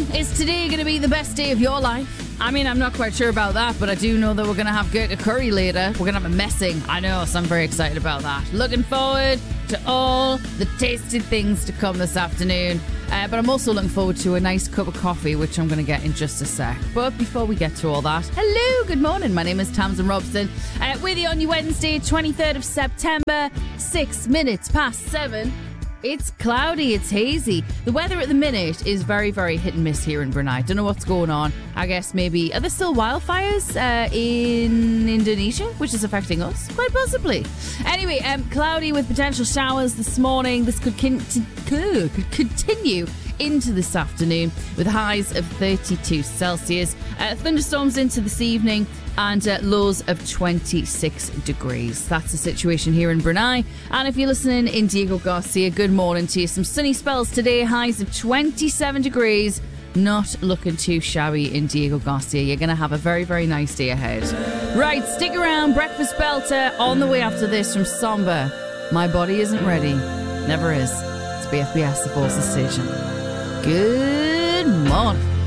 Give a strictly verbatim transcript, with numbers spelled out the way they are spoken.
Is today going to be the best day of your life? I mean, I'm not quite sure about that, but I do know that we're going to have Gurkha curry later. We're going to have a messing. I know, so I'm very excited about that. Looking forward to all the tasty things to come this afternoon. Uh, but I'm also looking forward to a nice cup of coffee, which I'm going to get in just a sec. But before we get to all that, hello, good morning. My name is Tamsin Robson. Uh, with you on your Wednesday, twenty-third of September, six minutes past seven. It's cloudy, it's hazy. The weather at the minute is very, very hit and miss here in Brunei. Don't know what's going on. I guess maybe, are there still wildfires uh, in Indonesia, which is affecting us? Quite possibly. Anyway, um, cloudy with potential showers this morning. This could, con- t- could continue into this afternoon with highs of thirty-two Celsius. Uh, thunderstorms into this evening and uh, lows of twenty-six degrees. That's the situation here in Brunei. And if you're listening in Diego Garcia, good morning to you. Some sunny spells today, highs of twenty-seven degrees. Not looking too shabby in Diego Garcia. You're going to have a very, very nice day ahead. Right, stick around. Breakfast Belter on the way after this from Somber. My body isn't ready. Never is. It's B F B S, the Forces Station. Good morning.